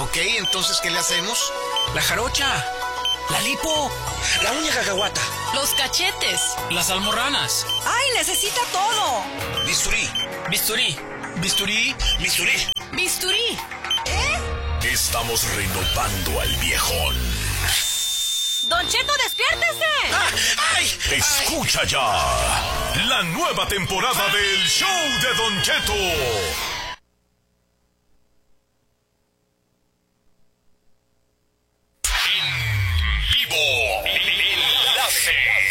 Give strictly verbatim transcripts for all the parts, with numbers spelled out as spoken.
Ok, entonces, ¿qué le hacemos? La jarocha, la lipo, la uña cacahuata, los cachetes, las almorranas. ¡Ay, necesita todo! Bisturí. Bisturí. Bisturí. Bisturí. Bisturí. ¿Eh? Estamos renovando al viejón. ¡Don Cheto, despiértese! ¡Ah! ¡Ay! Escucha ya la nueva temporada del show de Don Cheto. En vivo. Enlace.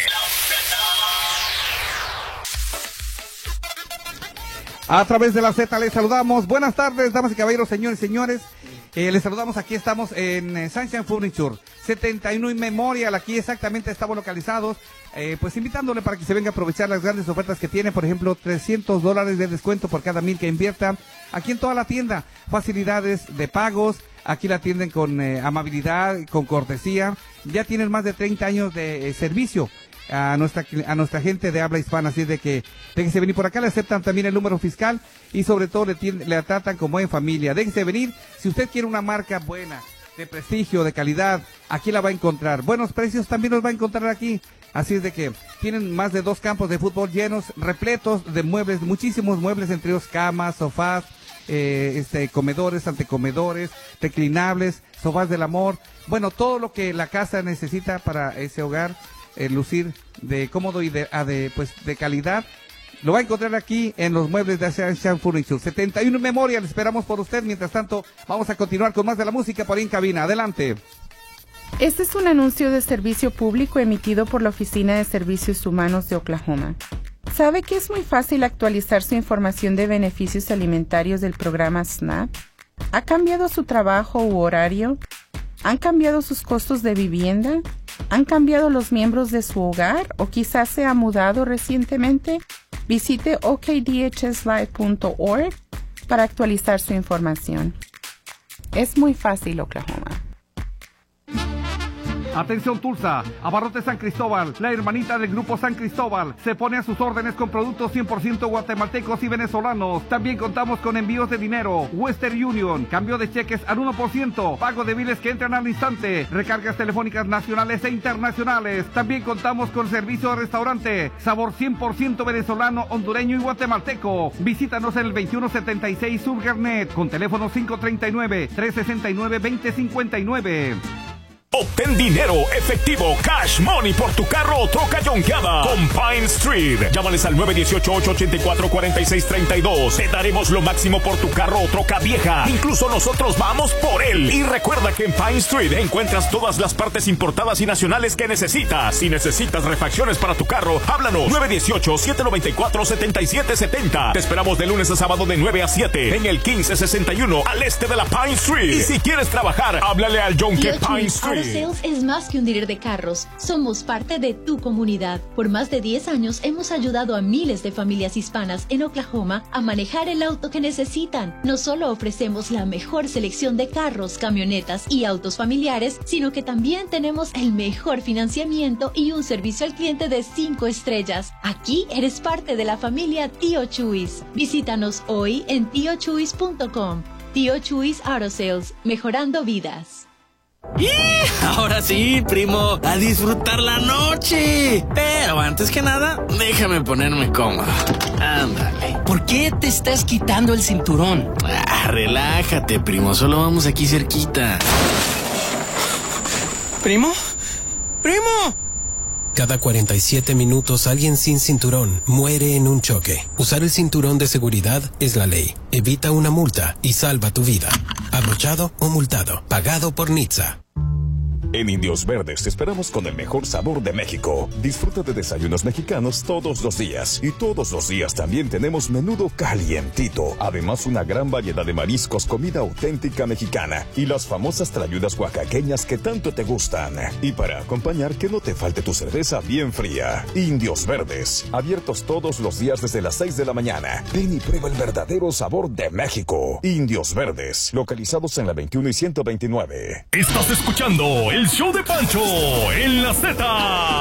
A través de la Z les saludamos. Buenas tardes, damas y caballeros, señores y señores. Eh, les saludamos, aquí estamos en eh, Sunshine Furniture, setenta y uno y Memorial, aquí exactamente estamos localizados, eh, pues invitándole para que se venga a aprovechar las grandes ofertas que tiene, por ejemplo, trescientos dólares de descuento por cada mil que invierta, aquí en toda la tienda, facilidades de pagos, aquí la atienden con eh, amabilidad, con cortesía, ya tienen más de treinta años de eh, servicio a nuestra a nuestra gente de habla hispana, así de que déjese venir por acá, le aceptan también el número fiscal y sobre todo le, tienden, le tratan como en familia. Déjese venir, si usted quiere una marca buena, de prestigio, de calidad, aquí la va a encontrar. Buenos precios también los va a encontrar aquí, así es de que tienen más de dos campos de fútbol llenos, repletos de muebles, muchísimos muebles, entre ellos camas, sofás, eh, este comedores, antecomedores, reclinables, sofás del amor, bueno, todo lo que la casa necesita para ese hogar. Eh, lucir de cómodo y de, a de pues de calidad, lo va a encontrar aquí en los muebles de Sunshine Furniture. setenta y uno Memorial, esperamos por usted. Mientras tanto, vamos a continuar con más de la música por ahí en cabina. Adelante. Este es un anuncio de servicio público emitido por la Oficina de Servicios Humanos de Oklahoma. ¿Sabe que es muy fácil actualizar su información de beneficios alimentarios del programa SNAP? ¿Ha cambiado su trabajo u horario? ¿Han cambiado sus costos de vivienda? ¿Han cambiado los miembros de su hogar o quizás se ha mudado recientemente? Visite o k d h s live punto org para actualizar su información. Es muy fácil, Oklahoma. Atención Tulsa, Abarrotes San Cristóbal, la hermanita del grupo San Cristóbal, se pone a sus órdenes con productos cien por ciento guatemaltecos y venezolanos. También contamos con envíos de dinero, Western Union, cambio de cheques al uno por ciento, pago de biles que entran al instante, recargas telefónicas nacionales e internacionales. También contamos con servicio de restaurante, sabor cien por ciento venezolano, hondureño y guatemalteco. Visítanos en el veintiuno setenta y seis Sur Garnet, con teléfono cinco tres nueve, tres seis nueve, dos cero cinco nueve. Obtén dinero efectivo, cash money por tu carro o troca yonkeada con Pine Street. Llámales al nueve uno ocho, ocho ocho cuatro, cuatro seis tres dos. Te daremos lo máximo por tu carro o troca vieja. Incluso nosotros vamos por él. Y recuerda que en Pine Street encuentras todas las partes importadas y nacionales que necesitas. Si necesitas refacciones para tu carro, háblanos. nueve uno ocho, siete nueve cuatro, siete siete siete cero. Te esperamos de lunes a sábado de nueve a siete en el quince sesenta y uno al este de la Pine Street. Y si quieres trabajar, háblale al Yonke Pine Street. Sales es más que un dealer de carros. Somos parte de tu comunidad. Por más de diez años hemos ayudado a miles de familias hispanas en Oklahoma a manejar el auto que necesitan. No solo ofrecemos la mejor selección de carros, camionetas y autos familiares, sino que también tenemos el mejor financiamiento y un servicio al cliente de cinco estrellas. Aquí eres parte de la familia Tío Chuis. Visítanos hoy en tío chuis punto com. Tío Chuis Auto Sales, mejorando vidas. ¡Y! Ahora sí, primo, a disfrutar la noche. Pero antes que nada, déjame ponerme cómodo. Ándale. ¿Por qué te estás quitando el cinturón? Ah, relájate, primo, solo vamos aquí cerquita. ¿Primo? ¡Primo! Cada cuarenta y siete minutos alguien sin cinturón muere en un choque. Usar el cinturón de seguridad es la ley. Evita una multa y salva tu vida. Abrochado o multado. Pagado por N H T S A. En Indios Verdes te esperamos con el mejor sabor de México. Disfruta de desayunos mexicanos todos los días. Y todos los días también tenemos menudo calientito. Además, una gran variedad de mariscos, comida auténtica mexicana. Y las famosas trayudas oaxaqueñas que tanto te gustan. Y para acompañar, que no te falte tu cerveza bien fría. Indios Verdes, abiertos todos los días desde las seis de la mañana. Ven y prueba el verdadero sabor de México. Indios Verdes, localizados en la veintiuno y ciento veintinueve. Estás escuchando el show de Pancho en la Z.